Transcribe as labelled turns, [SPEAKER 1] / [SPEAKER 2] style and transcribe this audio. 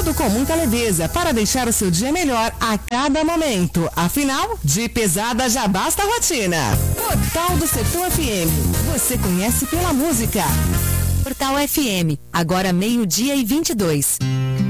[SPEAKER 1] tudo com muita leveza para deixar o seu dia melhor a cada momento. Afinal, de pesada já basta a rotina. Portal do Setor FM. Você conhece pela música.
[SPEAKER 2] Portal FM. Agora 12:22.